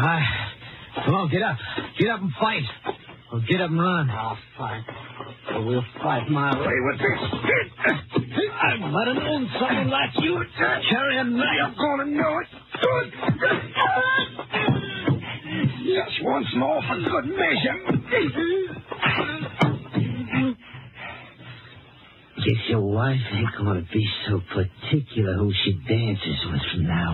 Come on, get up. Get up and fight. Or get up and run. I'll fight. Or we'll fight my way with this. I might have known someone like you would carry a knife. You're going to know it. Just once more for good measure. Guess your wife ain't going to be so particular who she dances with from now